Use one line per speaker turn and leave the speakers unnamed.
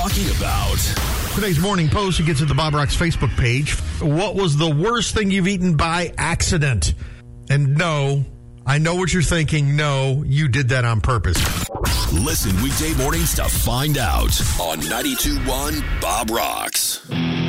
talking about?
Today's Morning Post, it gets at the Bob Rocks Facebook page. What was the worst thing you've eaten by accident? And no, I know what you're thinking. No, you did that on purpose.
Listen weekday mornings to find out on 92.1 Bob Rocks.